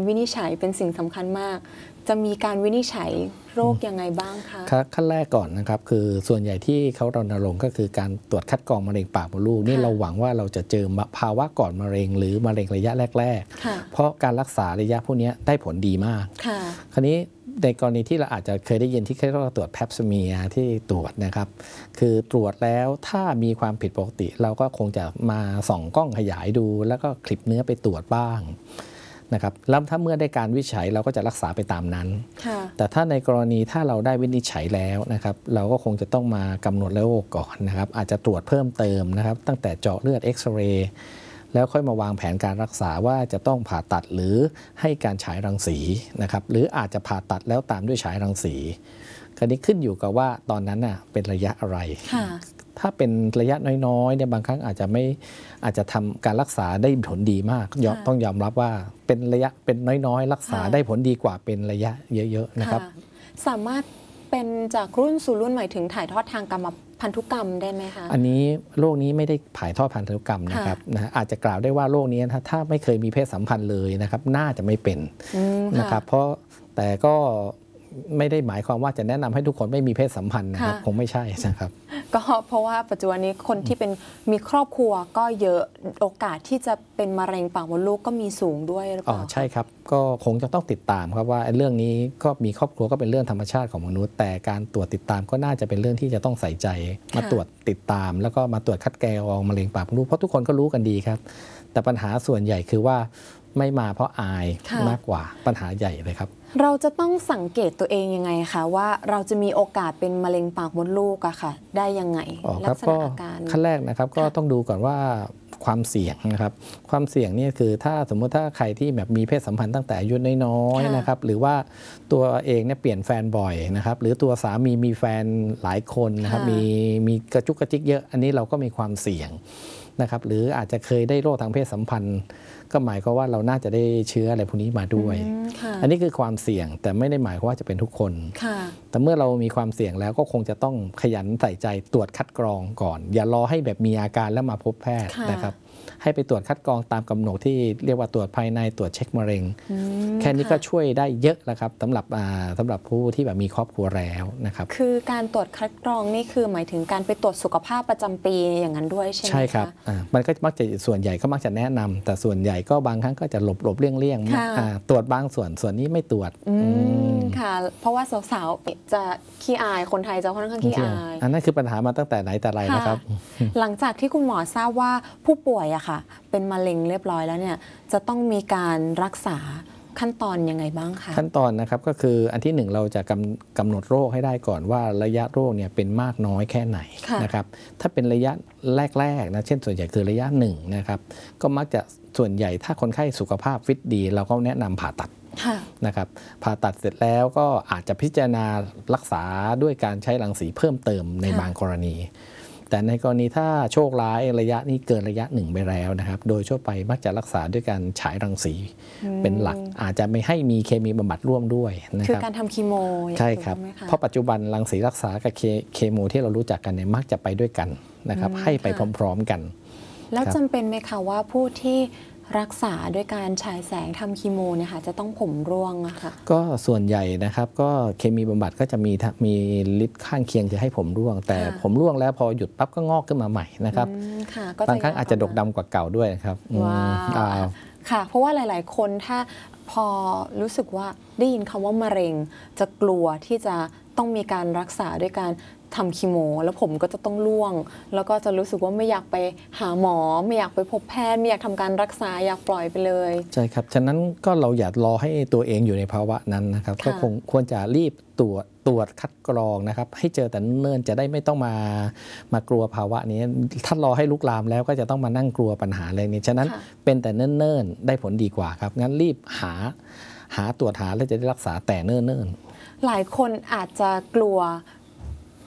วินิจฉัยเป็นสิ่งสำคัญมากจะมีการวินิจฉัยโรคยังไงบ้างคะขั้นแรกก่อนนะครับคือส่วนใหญ่ที่เขารณรงค์ก็คือการตรวจคัดกรองมะเร็งปากมดลูกนี่เราหวังว่าเราจะเจอภาวะก่อนมะเร็งหรือมะเร็งระยะแรกๆเพราะการรักษาระยะพวกนี้ได้ผลดีมากคราวนี้ในกรณีที่เราอาจจะเคยได้ยินที่เขาตรวจแพปสเมียที่ตรวจนะครับคือตรวจแล้วถ้ามีความผิดปกติเราก็คงจะมาส่องกล้องขยายดูแล้วก็คลิปเนื้อไปตรวจบ้างนะครับแล้วถ้าเมื่อได้การวินิจฉัยเราก็จะรักษาไปตามนั้นแต่ถ้าในกรณีถ้าเราได้วินิจฉัยแล้วนะครับเราก็คงจะต้องมากำหนดโรคก่อนนะครับอาจจะตรวจเพิ่มเติมนะครับตั้งแต่เจาะเลือดเอ็กซเรย์แล้วค่อยมาวางแผนการรักษาว่าจะต้องผ่าตัดหรือให้การฉายรังสีนะครับหรืออาจจะผ่าตัดแล้วตามด้วยฉายรังสีคราวนี้ขึ้นอยู่กับว่าตอนนั้นน่ะเป็นระยะอะไรถ้าเป็นระยะน้อยๆเนี่ยบางครั้งอาจจะทำการรักษาได้ผลดีมากต้องยอมรับว่าเป็นระยะเป็นน้อยๆรักษาได้ผลดีกว่าเป็นระยะเยอะๆนะครับสามารถเป็นจากรุ่นสู่รุ่นหมายถึงถ่ายทอดทางกรรมพันธุกรรมได้ไหมคะอันนี้โรคนี้ไม่ได้ถ่ายทอดพันธุกรรมนะครับอาจจะกล่าวได้ว่าโรคนี้ถ้าไม่เคยมีเพศสัมพันธ์เลยนะครับน่าจะไม่เป็นนะครับเพราะแต่ก็ไม่ได้หมายความว่าจะแนะนำให้ทุกคนไม่มีเพศสัมพันธ์นะครับคงไม่ใช่นะครับก็เพราะว่าปัจจุบันนี้คนที่เป็นมีครอบครัวก็เยอะโอกาสที่จะเป็นมะเร็งปากมดลูกก็มีสูงด้วยหรือเปล่าใช่ครับก็คงจะต้องติดตามครับว่าเรื่องนี้ก็มีครอบครัวก็เป็นเรื่องธรรมชาติของมนุษย์แต่การตรวจติดตามก็น่าจะเป็นเรื่องที่จะต้องใส่ใจมาตรวจติดตามแล้วก็มาตรวจคัดกรองมะเร็งปากมดลูกเพราะทุกคนก็รู้กันดีครับแต่ปัญหาส่วนใหญ่คือว่าไม่มาเพราะอายมากกว่าปัญหาใหญ่เลยครับเราจะต้องสังเกตตัวเองยังไงคะว่าเราจะมีโอกาสเป็นมะเร็งปากมดลูกอะค่ะได้ยังไงลักษณะอาการขั้นแรกนะครับก็ต้องดูก่อนว่าความเสี่ยงนะครับความเสี่ยงนี่คือถ้าสมมุติถ้าใครที่แบบมีเพศสัมพันธ์ตั้งแต่อายุน้อยๆนะครับหรือว่าตัวเองเนี่ยเปลี่ยนแฟนบ่อยนะครับหรือตัวสามีมีแฟนหลายคนนะครับมีกระจุกกระจิกเยอะอันนี้เราก็มีความเสี่ยงนะครับหรืออาจจะเคยได้โรคทางเพศสัมพันธ์ก็หมายความว่าเราน่าจะได้เชื้ออะไรพวกนี้มาด้วยอันนี้คือความเสี่ยงแต่ไม่ได้หมายความว่าจะเป็นทุกคนแต่เมื่อเรามีความเสี่ยงแล้วก็คงจะต้องขยันใส่ใจตรวจคัดกรองก่อนอย่ารอให้แบบมีอาการแล้วมาพบแพทย์นะครับให้ไปตรวจคัดกรองตามกำหนดที่เรียกว่าตรวจภายในตรวจเช็คมะเร็งแค่นี้ก็ช่วยได้เยอะแล้วครับสำหรับผู้ที่แบบมีครอบครัวแล้วนะครับคือการตรวจคัดกรองนี่คือหมายถึงการไปตรวจสุขภาพประจำปีอย่างนั้นด้วยใช่ไหมคะใช่ครับมันก็มักจะส่วนใหญ่ก็มักจะแนะนำแต่ส่วนใหญ่ก็บางครั้งก็จะหลบเลี่ยงตรวจบางส่วนนี้ไม่ตรวจค่ะเพราะว่าสาวๆจะขี้อายคนไทยจะค่อนข้างขี้อายอันนั้นคือปัญหามาตั้งแต่ไหนแต่ไรนะครับหลังจากที่คุณหมอทราบว่าผู้ป่วยอะค่ะเป็นมะเร็งเรียบร้อยแล้วเนี่ยจะต้องมีการรักษาขั้นตอนยังไงบ้างคะขั้นตอนนะครับก็คืออันที่หนึ่งเราจะกำหนดโรคให้ได้ก่อนว่าระยะโรคเนี่ยเป็นมากน้อยแค่ไหนนะครับถ้าเป็นระยะแรกๆนะเช่นส่วนใหญ่คือระยะหนึ่งนะครับก็มักจะส่วนใหญ่ถ้าคนไข้สุขภาพฟิตดีเราก็แนะนำผ่าตัดนะครับผ่าตัดเสร็จแล้วก็อาจจะพิจารณารักษาด้วยการใช้รังสีเพิ่มเติมในบางกรณีแต่ในกรณีถ้าโชคร้ายระยะนี้เกินระยะหนึ่งไปแล้วนะครับโดยทั่วไปมักจะรักษาด้วยการฉายรังสีเป็นหลักอาจจะไม่ให้มีเคมีบำบัดร่วมด้วยนะครับคือการทำคีโมใช่ครับเพราะปัจจุบันรังสีรักษากับเคมีที่เรารู้จักกันเนี่ยมักจะไปด้วยกันนะครับให้ไปพร้อมๆกันแล้วจำเป็นไหมคะว่าผู้ที่รักษาด้วยการฉายแสงทำคีโมเนี่ยค่ะจะต้องผมร่วงอะค่ะก็ส่วนใหญ่นะครับก็เคมีบำบัดก็จะมีฤทธิ์ข้างเคียงจะให้ผมร่วงแต่ผมร่วงแล้วพอหยุดปั๊บก็งอกขึ้นมาใหม่นะครับบางครั้งอาจจะดกดำกว่าเก่าด้วยครับว้าวค่ะเพราะว่าหลายๆคนถ้าพอรู้สึกว่าได้ยินคำว่ามะเร็งจะกลัวที่จะต้องมีการรักษาด้วยการทำคีโมแล้วผมก็จะต้องร่วงแล้วก็จะรู้สึกว่าไม่อยากไปหาหมอไม่อยากไปพบแพทย์ไม่อยากทำการรักษาอยากปล่อยไปเลยใช่ครับฉะนั้นก็เราอย่ารอให้ตัวเองอยู่ในภาวะนั้นนะครับก็ควรจะรีบตรวจคัดกรองนะครับให้เจอแต่เนิ่นๆจะได้ไม่ต้องมากลัวภาวะนี้ถ้ารอให้ลุกลามแล้วก็จะต้องมานั่งกลัวปัญหาอะไรนี้ฉะนั้นเป็นแต่เนิ่นๆได้ผลดีกว่าครับงั้นรีบหาตรวจหาแล้วจะได้รักษาแต่เนิ่นๆหลายคนอาจจะกลัวกับ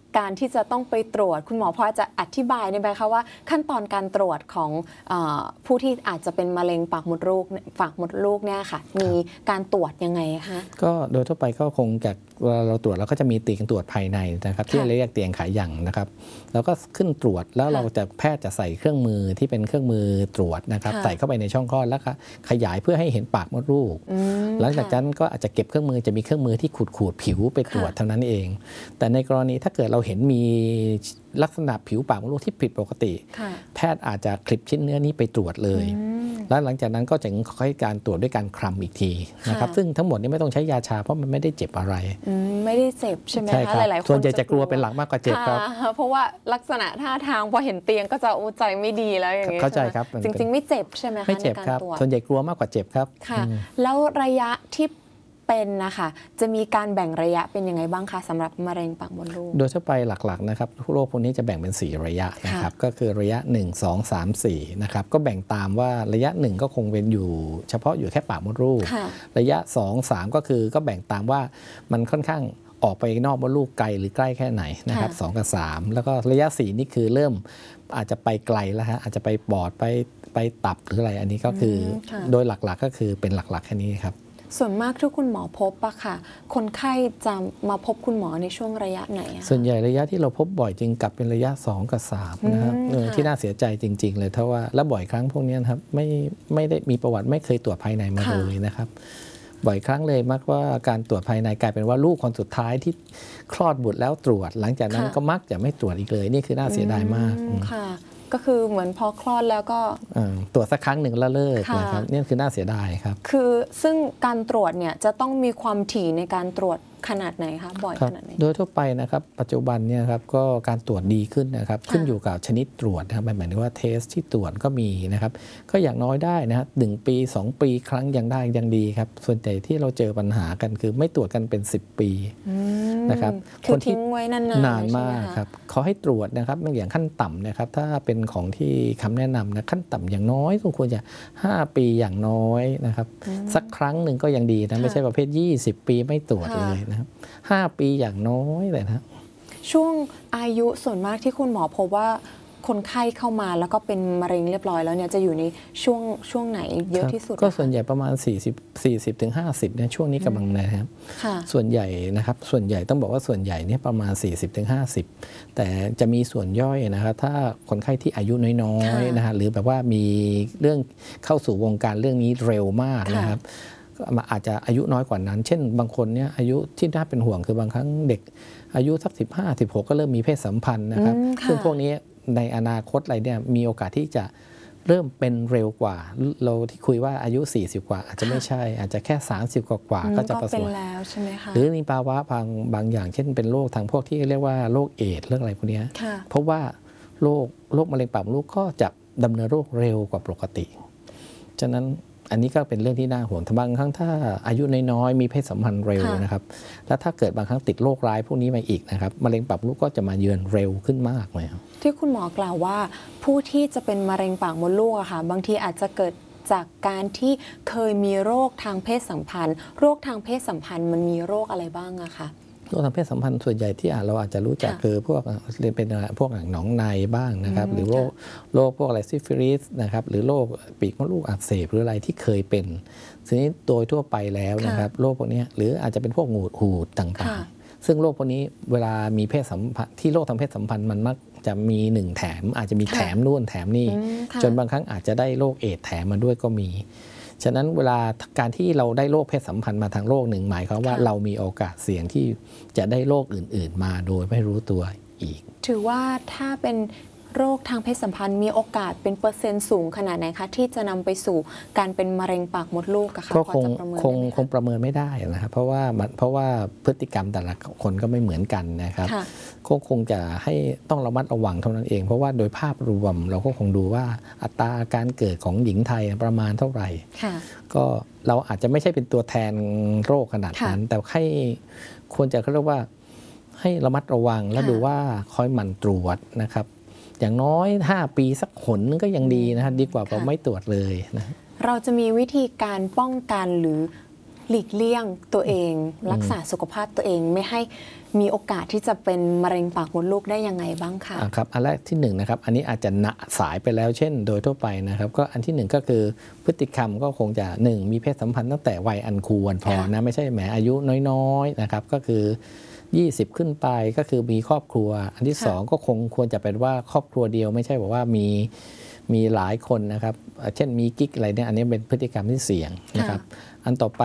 การที่จะต้องไปตรวจคุณหมอพอจะอธิบายได้ไหมคะว่าขั้นตอนการตรวจของผู้ที่อาจจะเป็นมะเร็งปากมดลูกเนี่ยค่ะมีการตรวจยังไงคะก็โดยทั่วไปก็คงจากเวลาเราตรวจเราก็จะมีเตียงตรวจภายในนะครับที่เรียกเตียงขายั่งนะครับแล้วก็ขึ้นตรวจแล้วเราจะแพทย์จะใส่เครื่องมือที่เป็นเครื่องมือตรวจนะครับใส่เข้าไปในช่องคลอดแล้วก็ขยายเพื่อให้เห็นปากมดลูกหลังจากนั้นก็อาจจะเก็บเครื่องมือจะมีเครื่องมือที่ขูดผิวไปตรวจเท่านั้นเองแต่ในกรณีถ้าเกิดเราเห็นมีลักษณะผิวปากมดลูกที่ผิดปกติแพทย์อาจจะคลิปชิ้นเนื้อนี้ไปตรวจเลยแล้วหลังจากนั้นก็จะค่อยการตรวจด้วยการคลำอีกทีนะครับซึ่งทั้งหมดนี้ไม่ต้องใช้ยาชาเพราะมันไม่ได้เจ็บอะไรไม่ได้เจ็บใช่ไหมคะหลายๆคนส่วนใหญ่จะกลัวเป็นหลักมากกว่าเจ็บครับเพราะว่าลักษณะท่าทางพอเห็นเตียงก็จะใจไม่ดีแล้วอย่างนี้เข้าใจครับจริงๆไม่เจ็บใช่ไหมคะไม่เจ็บครับส่วนใหญ่กลัวมากกว่าเจ็บครับค่ะแล้วระยะที่เป็นนะคะจะมีการแบ่งระยะเป็นยังไงบ้างคะสำหรับมะเร็งปากมดลูกโดยทั่วไปหลักๆนะครับโรคพวกนี้จะแบ่งเป็น4ระยะนะครับก็คือระยะ1 2 3 4นะครับก็แบ่งตามว่าระยะ1ก็คงเป็นอยู่เฉพาะอยู่แค่ปากมดลูกระยะ2 3ก็คือก็แบ่งตามว่ามันค่อนข้างออกไปนอกมดลูกไกลหรือใกล้แค่ไหนนะครับ2กับ3แล้วก็ระยะ4นี่คือเริ่มอาจจะไปไกลแล้วฮะอาจจะไปปอดไปตับหรืออะไรอันนี้ก็คือโดยหลักๆก็คือเป็นหลักๆแค่นี้ครับส่วนมากที่คุณหมอพบอะค่ะคนไข้จะมาพบคุณหมอในช่วงระยะไหนส่วนใหญ่ระยะที่เราพบบ่อยจริงกลับเป็นระยะ2กับ3นะครับที่น่าเสียใจจริงๆเลยเพราะว่าและบ่อยครั้งพวกนี้ครับไม่ได้มีประวัติไม่เคยตรวจภายในมาเลยนะครับบ่อยครั้งเลยมักว่าการตรวจภายในกลายเป็นว่าลูกคนสุดท้ายที่คลอดบุตรแล้วตรวจหลังจากนั้นก็มักจะไม่ตรวจอีกเลยนี่คือน่าเสียดายมากค่ะก็คือเหมือนพอคลอดแล้วก็ตรวจสักครั้งหนึ่งแล้วเลิกนะครับนี่คือน่าเสียดายครับคือซึ่งการตรวจเนี่ยจะต้องมีความถี่ในการตรวจขนาดไหนคะบ่อยขนาดไหนโดยทั่วไปนะครับปัจจุบันเนี่ยครับก็การตรวจดีขึ้นนะครับขึ้นอยู่กับชนิดตรวจนะครับหมายถึงว่าเทสที่ตรวจก็มีนะครับก็อย่างน้อยได้นะครับ1 ปี 2 ปีครั้งยังได้ยังดีครับส่วนใหญ่ที่เราเจอปัญหากันคือไม่ตรวจกันเป็น10 ปีนะครับคนที่ไว้นานมากครับเขาให้ตรวจนะครับอย่างขั้นต่ำนะครับถ้าเป็นของที่คำแนะนำนะขั้นต่ำอย่างน้อยควรจะ5 ปีอย่างน้อยนะครับสักครั้งหนึ่งก็ยังดีนะไม่ใช่ประเภท20 ปีไม่ตรวจเลยนะครับ5 ปีอย่างน้อยเลยนะช่วงอายุส่วนมากที่คุณหมอพบว่าคนไข้เข้ามาแล้วก็เป็นมะเร็งเรียบร้อยแล้วเนี่ยจะอยู่ในช่วงไหนเยอะที่สุดก็ส่วนใหญ่ประมาณ40 ถึง 50เนี่ยช่วงนี้กำลังนะครับส่วนใหญ่นะครับส่วนใหญ่ต้องบอกว่าส่วนใหญ่เนี่ยประมาณ40 ถึง 50แต่จะมีส่วนย่อยนะครับถ้าคนไข้ที่อายุน้อยๆนะฮะหรือแบบว่ามีเรื่องเข้าสู่วงการเรื่องนี้เร็วมากนะครับอาจจะอายุน้อยกว่านั้นเช่นบางคนเนี่ยอายุที่น่าเป็นห่วงคือบางครั้งเด็กอายุสัก15-16ก็เริ่มมีเพศสัมพันธ์นะครับซึ่งพวกนี้ในอนาคตอะไรเนี่ยมีโอกาสที่จะเริ่มเป็นเร็วกว่าเราที่คุยว่าอายุ40 กว่าอาจจะไม่ใช่อาจจะแค่30 กว่าก็จะประสบแล้วใช่ไหมคะหรือมีภาวะบางอย่างเช่นเป็นโรคทางพวกที่เรียกว่าโรคเอดส์เรื่องอะไรพวกนี้เพราะว่าโรคมะเร็งปากมดลูกก็จะดำเนินโรคเร็วกว่าปกติฉะนั้นอันนี้ก็เป็นเรื่องที่น่าห่วงบางครั้งถ้าอายุน้อยๆมีเพศสัมพันธ์เร็วนะครับแล้วถ้าเกิดบางครั้งติดโรคร้ายพวกนี้มาอีกนะครับมะเร็งปากมดลูกก็จะมาเยือนเร็วขึ้นมากเลยที่คุณหมอกล่าวว่าผู้ที่จะเป็นมะเร็งปากมดลูกอะค่ะบางทีอาจจะเกิดจากการที่เคยมีโรคทางเพศสัมพันธ์โรคทางเพศสัมพันธ์มันมีโรคอะไรบ้างอะคะโรคทางเพศสัมพันธ์ส่วนใหญ่ที่เราอาจจะรู้จักคือพวกเป็นพวกหนองในบ้างนะครับหรือโรคพวกอะไรซิฟิลิสนะครับหรือโรคปีกมดลูกอักเสบหรืออะไรที่เคยเป็นทีนี้โดยทั่วไปแล้วนะครับโรคพวกนี้หรืออาจจะเป็นพวกหูดต่างๆซึ่งโรคพวกนี้เวลามีเพศสัมพันธ์ที่โรคทางเพศสัมพันธ์มันมักจะมี1แถมอาจจะมีแถมนู่นแถมนี่จนบางครั้งอาจจะได้โรคเอดส์แถมมาด้วยก็มีฉะนั้นเวลาการที่เราได้โรคเพศสัมพันธ์มาทางโรคหนึ่งหมายความว่าเรามีโอกาสเสี่ยงที่จะได้โรคอื่นๆมาโดยไม่รู้ตัวอีกถือว่าถ้าเป็นโรคทางเพศสัมพันธ์มีโอกาสเป็นเปอร์เซ็นต์สูงขนาดไหนคะที่จะนำไปสู่การเป็นมะเร็งปากมดลูกอะคะก็คงประเมินไม่ได้นะครับเพราะว่าพฤติกรรมแต่ละคนก็ไม่เหมือนกันนะครับคงจะให้ต้องระมัดระวังเท่านั้นเองเพราะว่าโดยภาพรวมเราก็คงดูว่าอัตราการเกิดของหญิงไทยประมาณเท่าไหร่ก็เราอาจจะไม่ใช่เป็นตัวแทนโรคขนาดนั้นแต่ให้ควรจะเรียกว่าให้ระมัดระวังและดูว่าคอยหมั่นตรวจนะครับอย่างน้อย5 ปีสักหนก็ยังดีนะดีกว่าเราไม่ตรวจเลยนะเราจะมีวิธีการป้องกันหรือหลีกเลี่ยงตัวเองรักษาสุขภาพตัวเองไม่ให้มีโอกาสที่จะเป็นมะเร็งปากมดลูกได้ยังไงบ้างคะครับอันแรกที่1นะครับอันนี้อาจจะสายไปแล้วเช่นโดยทั่วไปนะครับก็อันที่1ก็คือพฤติกรรมก็คงจะ1มีเพศสัมพันธ์ตั้งแต่วัยอันควรพอนะไม่ใช่แหมอายุน้อยๆนะครับก็คือ20ขึ้นไปก็คือมีครอบครัวอันที่2ก็คงควรจะเป็นว่าครอบครัวเดียวไม่ใช่บอกว่ามีหลายคนนะครับเช่นมีกิ๊กอะไรเนี่ยอันนี้เป็นพฤติกรรมที่เสี่ยงนะครับอันต่อไป